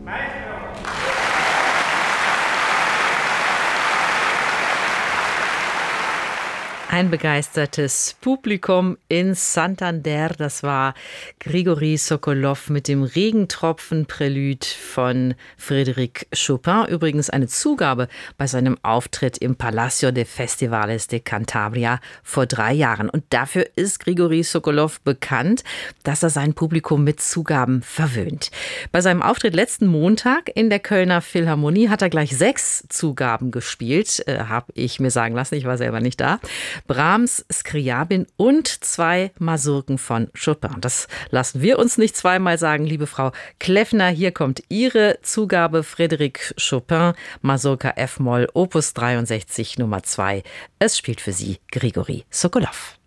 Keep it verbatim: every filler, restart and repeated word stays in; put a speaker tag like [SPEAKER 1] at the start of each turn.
[SPEAKER 1] Ein begeistertes Publikum in Santander, das war Grigori Sokolow mit dem Regentropfen-Prälude von Frédéric Chopin. Übrigens eine Zugabe bei seinem Auftritt im Palacio de Festivales de Cantabria vor drei Jahren. Und dafür ist Grigori Sokolow bekannt, dass er sein Publikum mit Zugaben verwöhnt. Bei seinem Auftritt letzten Montag in der Kölner Philharmonie hat er gleich sechs Zugaben gespielt, äh, habe ich mir sagen lassen, ich war selber nicht da. Brahms, Scriabin und zwei Masurken von Chopin. Das lassen wir uns nicht zweimal sagen, liebe Frau Kleffner. Hier kommt Ihre Zugabe, Frédéric Chopin, Masurka F-Moll, Opus dreiundsechzig Nummer zwei. Es spielt für Sie Grigori Sokolow.